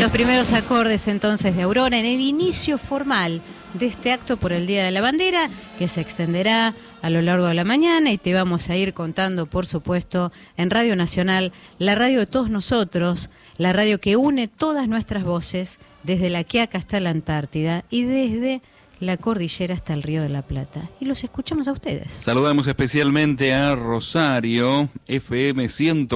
Los primeros acordes entonces de Aurora en el inicio formal de este acto por el Día de la Bandera, que se extenderá a lo largo de la mañana, y te vamos a ir contando, por supuesto, en Radio Nacional, la radio de todos nosotros, la radio que une todas nuestras voces, desde la Quiaca hasta la Antártida y desde la cordillera hasta el Río de la Plata. Y los escuchamos a ustedes. Saludamos especialmente a Rosario, FM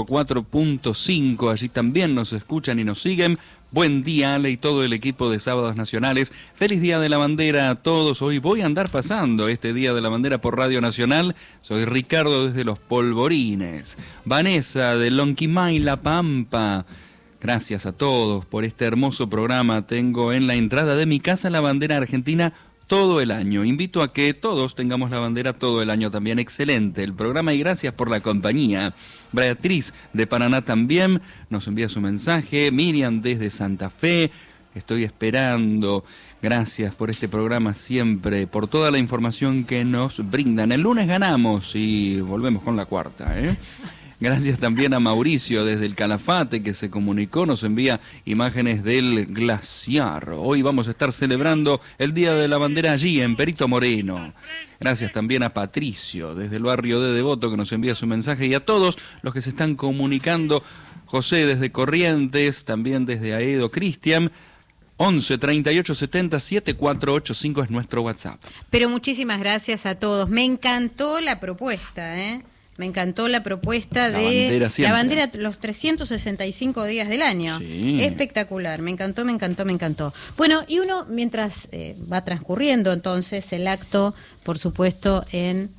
104.5, allí también nos escuchan y nos siguen. Buen día, Ale, y todo el equipo de Sábados Nacionales. Feliz Día de la Bandera a todos. Hoy voy a andar pasando este Día de la Bandera por Radio Nacional. Soy Ricardo desde Los Polvorines. Vanessa de Lonquimay, La Pampa. Gracias a todos por este hermoso programa. Tengo en la entrada de mi casa la bandera argentina todo el año. Invito a que todos tengamos la bandera todo el año también. Excelente el programa y gracias por la compañía. Beatriz de Paraná también nos envía su mensaje. Miriam desde Santa Fe. Estoy esperando. Gracias por este programa siempre, por toda la información que nos brindan. El lunes ganamos y volvemos con la cuarta, ¿eh? Gracias también a Mauricio desde el Calafate que se comunicó, nos envía imágenes del glaciar. Hoy vamos a estar celebrando el Día de la Bandera allí en Perito Moreno. Gracias también a Patricio desde el barrio de Devoto que nos envía su mensaje y a todos los que se están comunicando. José desde Corrientes, también desde Aedo, Cristian. 11 38 70 7485 es nuestro WhatsApp. Pero muchísimas gracias a todos. Me encantó la propuesta, ¿eh? Me encantó la propuesta de la bandera los 365 días del año. Sí. Espectacular, me encantó. Bueno, y uno, mientras va transcurriendo entonces el acto, por supuesto, en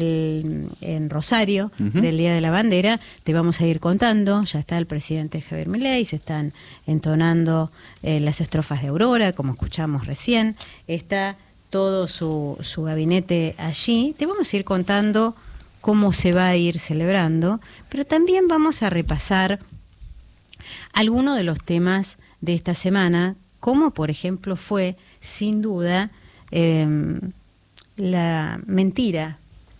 Rosario, del Día de la Bandera, te vamos a ir contando. Ya está el presidente Javier Milei, se están entonando las estrofas de Aurora, como escuchamos recién. Está todo su gabinete allí. Te vamos a ir contando cómo se va a ir celebrando, pero también vamos a repasar algunos de los temas de esta semana, como por ejemplo fue, sin duda, la mentira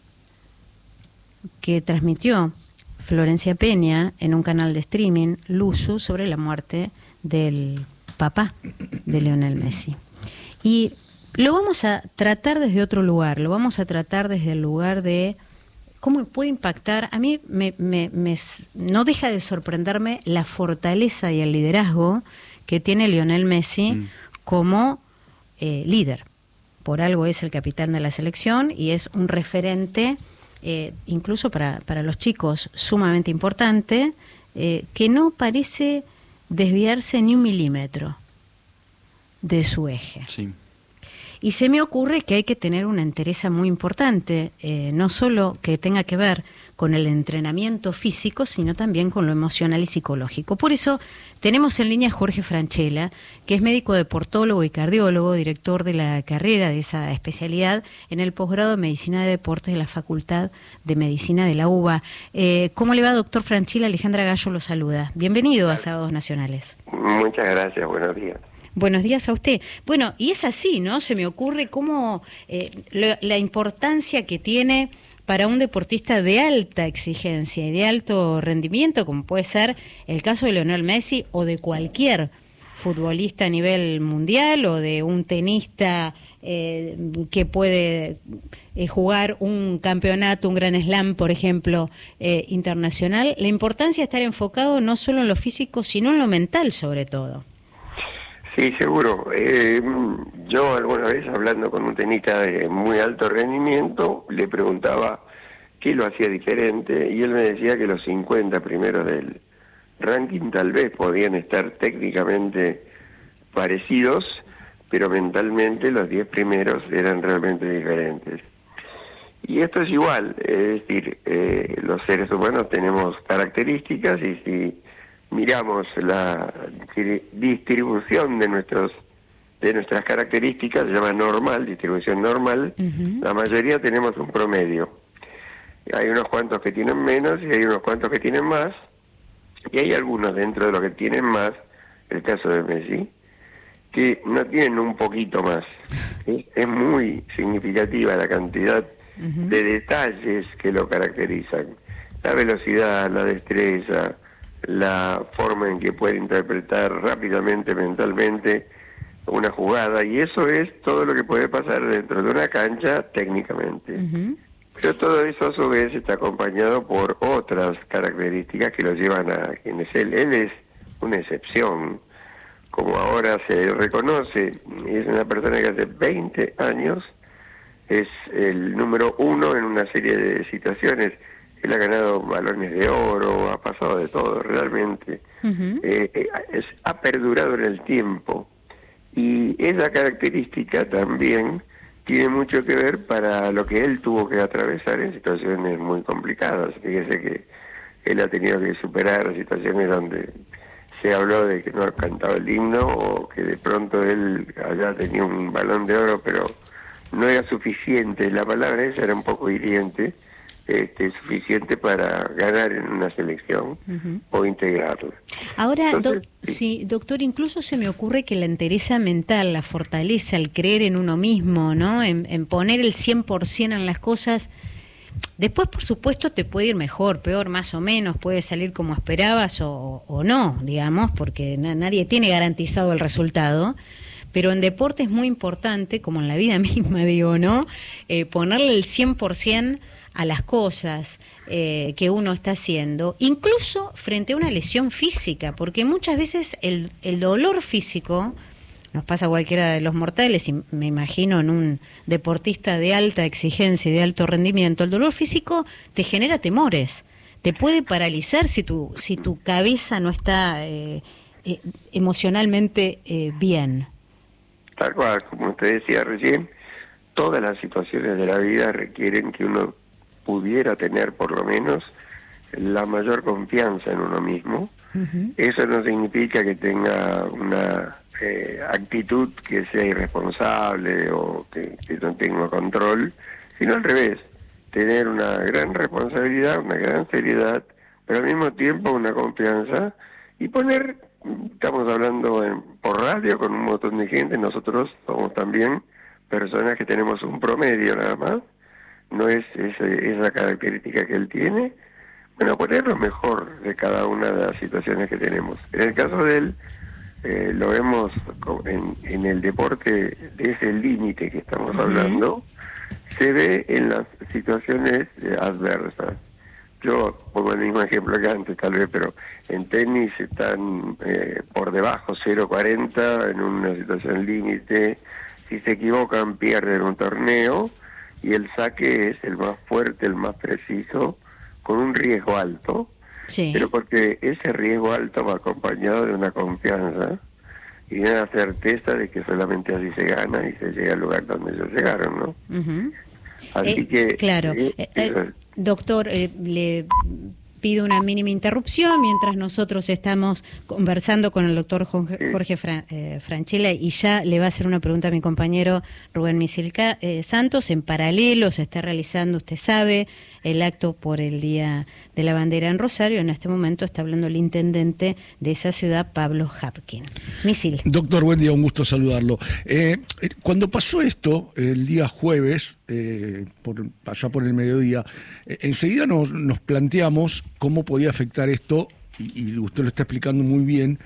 que transmitió Florencia Peña en un canal de streaming, Luzu, sobre la muerte del papá de Lionel Messi. Y lo vamos a tratar desde otro lugar, lo vamos a tratar desde el lugar de cómo puede impactar. A mí no deja de sorprenderme la fortaleza y el liderazgo que tiene Lionel Messi como líder. Por algo es el capitán de la selección y es un referente, incluso para los chicos, sumamente importante, que no parece desviarse ni un milímetro de su eje. Sí. Y se me ocurre que hay que tener una entereza muy importante, no solo que tenga que ver con el entrenamiento físico, sino también con lo emocional y psicológico. Por eso tenemos en línea a Jorge Franchella, que es médico deportólogo y cardiólogo, director de la carrera de esa especialidad en el posgrado de Medicina de Deportes de la Facultad de Medicina de la UBA. ¿Cómo le va, doctor Franchella? Alejandra Gallo lo saluda. Bienvenido a Sábados Nacionales. Muchas gracias, buenos días. Buenos días a usted. Bueno, y es así, ¿no? Se me ocurre cómo la importancia que tiene para un deportista de alta exigencia y de alto rendimiento, como puede ser el caso de Lionel Messi o de cualquier futbolista a nivel mundial o de un tenista que puede jugar un campeonato, un Grand Slam, por ejemplo, internacional. La importancia de estar enfocado no solo en lo físico, sino en lo mental sobre todo. Sí, seguro. Yo alguna vez hablando con un tenista de muy alto rendimiento, le preguntaba qué lo hacía diferente y él me decía que los 50 primeros del ranking tal vez podían estar técnicamente parecidos, pero mentalmente los 10 primeros eran realmente diferentes. Y esto es igual, es decir, los seres humanos tenemos características y si miramos la distribución de nuestras características, se llama normal, distribución normal, la mayoría tenemos un promedio. Hay unos cuantos que tienen menos y hay unos cuantos que tienen más, y hay algunos dentro de los que tienen más, el caso de Messi, que no tienen un poquito más. ¿Sí? Es muy significativa la cantidad de detalles que lo caracterizan. La velocidad, la destreza, la forma en que puede interpretar rápidamente, mentalmente, una jugada, y eso es todo lo que puede pasar dentro de una cancha técnicamente. Pero todo eso a su vez está acompañado por otras características que lo llevan a quien es él. Él es una excepción, como ahora se reconoce, es una persona que hace 20 años es el número 1 en una serie de situaciones. Él ha ganado balones de oro, ha pasado de todo, realmente. Ha perdurado en el tiempo. Y esa característica también tiene mucho que ver para lo que él tuvo que atravesar en situaciones muy complicadas. Fíjese que él ha tenido que superar situaciones donde se habló de que no cantaba el himno, o que de pronto él allá tenía un balón de oro, pero no era suficiente. La palabra esa era un poco hiriente. Suficiente para ganar en una selección o integrarla. Ahora, sí, doctor, incluso se me ocurre que la entereza mental, la fortaleza, el creer en uno mismo, ¿no? En poner el 100% en las cosas. Después, por supuesto, te puede ir mejor, peor, más o menos, puede salir como esperabas o no, digamos, porque nadie tiene garantizado el resultado. Pero en deporte es muy importante, como en la vida misma, digo, ¿no? Ponerle el 100% a las cosas que uno está haciendo, incluso frente a una lesión física, porque muchas veces el dolor físico, nos pasa a cualquiera de los mortales, y me imagino en un deportista de alta exigencia y de alto rendimiento, el dolor físico te genera temores, te puede paralizar si tu cabeza no está emocionalmente bien. Tal cual, como usted decía recién, todas las situaciones de la vida requieren que uno pudiera tener por lo menos la mayor confianza en uno mismo. Eso no significa que tenga una actitud que sea irresponsable o que no tenga control, sino al revés, tener una gran responsabilidad, una gran seriedad, pero al mismo tiempo una confianza, y poner, estamos hablando por radio con un montón de gente, nosotros somos también personas que tenemos un promedio nada más, no es esa característica que él tiene. Bueno, poner lo mejor de cada una de las situaciones que tenemos. En el caso de él, lo vemos en el deporte de ese límite que estamos hablando, se ve en las situaciones adversas. Yo pongo el mismo ejemplo que antes tal vez, pero en tenis están por debajo 0.40 en una situación límite. Si se equivocan, pierden un torneo, y el saque es el más fuerte, el más preciso, con un riesgo alto, pero porque ese riesgo alto va acompañado de una confianza y de una certeza de que solamente así se gana y se llega al lugar donde ellos llegaron, ¿no? Así que... Claro. Doctor, le pido una mínima interrupción mientras nosotros estamos conversando con el doctor Jorge Francella, y ya le va a hacer una pregunta a mi compañero Rubén Misil Santos. En paralelo se está realizando, usted sabe, el acto por el Día de la Bandera en Rosario. En este momento está hablando el intendente de esa ciudad, Pablo Hapkin. Misil. Doctor, buen día, un gusto saludarlo. Cuando pasó esto, el día jueves, allá por el mediodía, enseguida nos planteamos cómo podía afectar esto, y usted lo está explicando muy bien,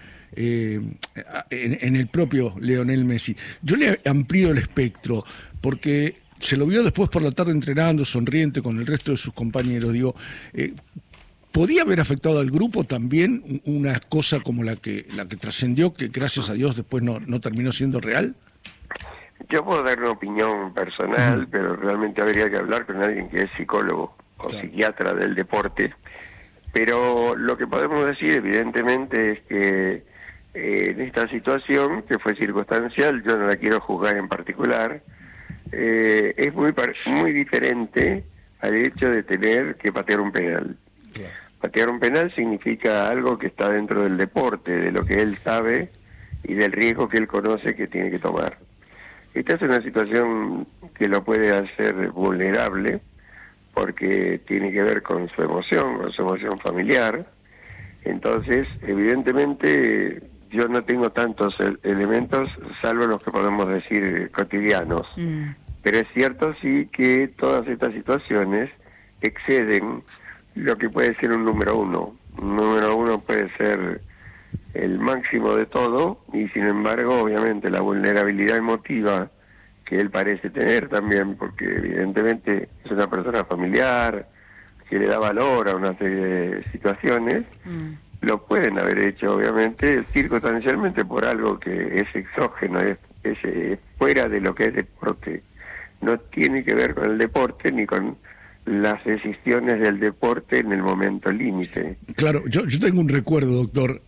en el propio Lionel Messi. Yo le amplío el espectro, porque se lo vio después por la tarde entrenando, sonriente con el resto de sus compañeros. Digo, ¿podía haber afectado al grupo también una cosa como la que trascendió, que gracias a Dios después no terminó siendo real? Yo puedo dar una opinión personal, pero realmente habría que hablar con alguien que es psicólogo o psiquiatra del deporte. Pero lo que podemos decir evidentemente es que en esta situación, que fue circunstancial, yo no la quiero juzgar en particular, es muy diferente al hecho de tener que patear un penal. Patear un penal significa algo que está dentro del deporte, de lo que él sabe y del riesgo que él conoce que tiene que tomar. Esta es una situación que lo puede hacer vulnerable, porque tiene que ver con su emoción familiar. Entonces, evidentemente, yo no tengo tantos elementos, salvo los que podemos decir cotidianos. Pero es cierto sí que todas estas situaciones exceden lo que puede ser un número uno. número uno puede ser el máximo de todo, y sin embargo, obviamente, la vulnerabilidad emotiva que él parece tener también, porque evidentemente es una persona familiar, que le da valor a una serie de situaciones, lo pueden haber hecho, obviamente, circunstancialmente por algo que es exógeno, es fuera de lo que es deporte. No tiene que ver con el deporte ni con las decisiones del deporte en el momento límite. Claro, yo tengo un recuerdo, doctor,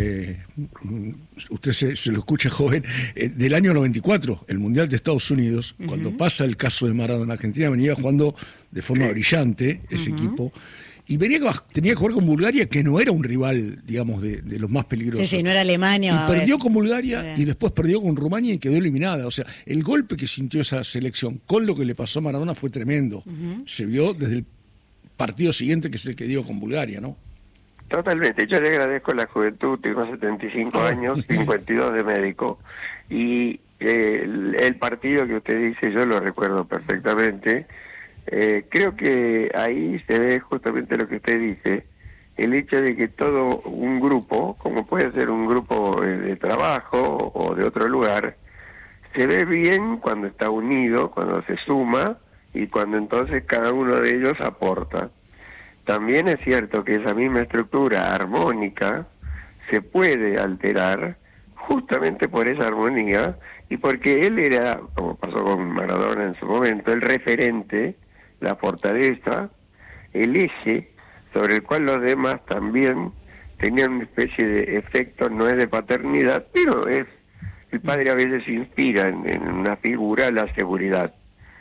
usted se lo escucha joven, del año 94, el Mundial de Estados Unidos, cuando pasa el caso de Maradona. Argentina venía jugando de forma brillante ese equipo, y tenía que jugar con Bulgaria, que no era un rival, digamos, de los más peligrosos. Sí, no era Alemania. Y perdió con Bulgaria y después perdió con Rumania y quedó eliminada. O sea, el golpe que sintió esa selección con lo que le pasó a Maradona fue tremendo. Se vio desde el partido siguiente, que es el que dio con Bulgaria, ¿no? Totalmente. Yo le agradezco la juventud, tengo 75 años, 52 de médico, y el partido que usted dice yo lo recuerdo perfectamente. Creo que ahí se ve justamente lo que usted dice, el hecho de que todo un grupo, como puede ser un grupo de trabajo o de otro lugar, se ve bien cuando está unido, cuando se suma y cuando entonces cada uno de ellos aporta. También es cierto que esa misma estructura armónica se puede alterar justamente por esa armonía y porque él era, como pasó con Maradona en su momento, el referente, la fortaleza, el eje sobre el cual los demás también tenían una especie de efecto, no es de paternidad, pero es, el padre a veces inspira en una figura la seguridad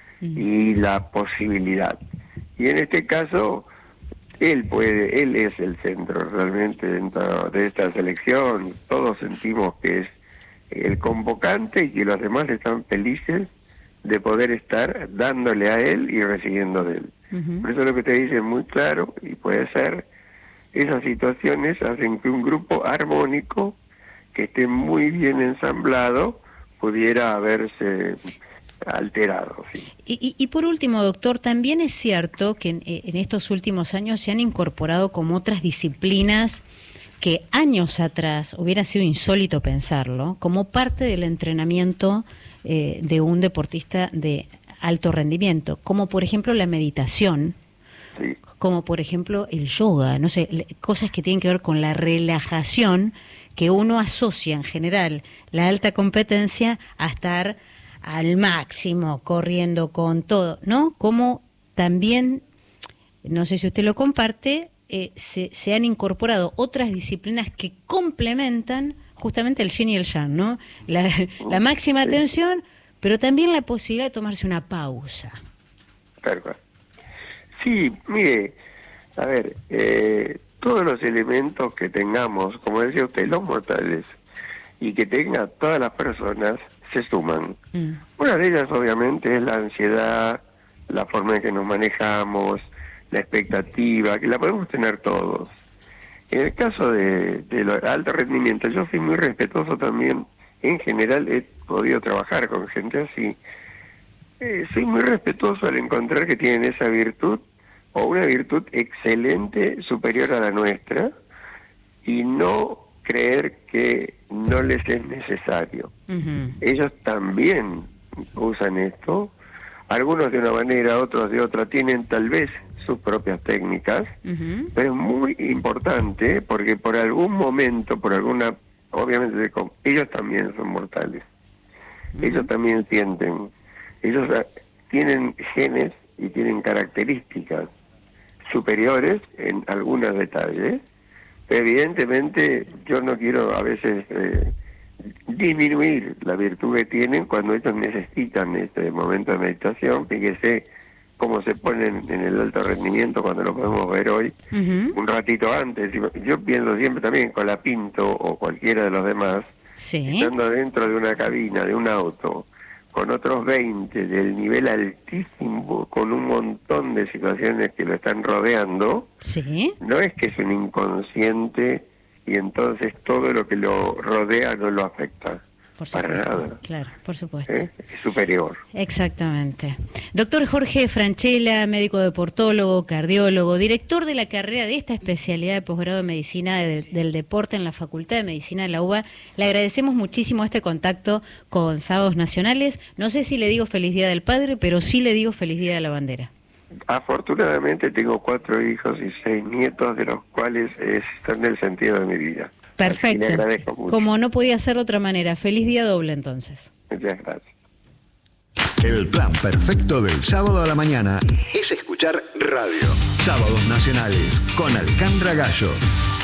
y la posibilidad. Y en este caso, él es el centro realmente dentro de esta selección. Todos sentimos que es el convocante y que los demás están felices de poder estar dándole a él y recibiendo de él. Por eso lo que te dice es muy claro, y puede ser, esas situaciones hacen que un grupo armónico que esté muy bien ensamblado pudiera haberse alterado. ¿Sí? Y por último, doctor, también es cierto que en estos últimos años se han incorporado como otras disciplinas que años atrás hubiera sido insólito pensarlo, como parte del entrenamiento de un deportista de alto rendimiento, como por ejemplo la meditación, Sí. como por ejemplo el yoga, no sé, cosas que tienen que ver con la relajación, que uno asocia en general la alta competencia a estar al máximo, corriendo con todo, ¿no? Como también, no sé si usted lo comparte, se han incorporado otras disciplinas que complementan justamente el yin y el yang, ¿no? La máxima atención, pero también la posibilidad de tomarse una pausa. Claro. Sí, mire, a ver, todos los elementos que tengamos, como decía usted, los mortales, y que tengan todas las personas, se suman. Una de ellas, obviamente, es la ansiedad, la forma en que nos manejamos, la expectativa, que la podemos tener todos. En el caso de alto rendimiento, yo soy muy respetuoso también. En general he podido trabajar con gente así. Soy muy respetuoso al encontrar que tienen esa virtud, o una virtud excelente, superior a la nuestra, y no creer que no les es necesario. Ellos también usan esto, algunos de una manera, otros de otra, tienen tal vez sus propias técnicas, pero es muy importante porque por algún momento, por alguna, obviamente ellos también son mortales, ellos también sienten, ellos tienen genes y tienen características superiores en algunos detalles, pero evidentemente yo no quiero a veces disminuir la virtud que tienen cuando ellos necesitan este momento de meditación. Fíjese cómo se ponen en el alto rendimiento cuando lo podemos ver hoy, un ratito antes. Yo pienso siempre también con la Pinto o cualquiera de los demás, estando dentro de una cabina, de un auto, con otros 20 del nivel altísimo, con un montón de situaciones que lo están rodeando, no es que es un inconsciente y entonces todo lo que lo rodea no lo afecta. por para supuesto. nada. Claro, por supuesto. Es superior. Exactamente. Doctor Jorge Franchella, médico deportólogo, cardiólogo, director de la carrera de esta especialidad de posgrado de Medicina del Deporte en la Facultad de Medicina de la UBA, le agradecemos muchísimo este contacto con Sábados Nacionales. No sé si le digo feliz Día del Padre, pero sí le digo feliz Día de la Bandera. Afortunadamente tengo 4 hijos y 6 nietos, de los cuales están en el sentido de mi vida. Perfecto. Así le agradezco mucho. Como no podía ser de otra manera. Feliz día doble entonces. Muchas gracias. El plan perfecto del sábado a la mañana es escuchar radio. Sábados Nacionales con Alejandra Gallo.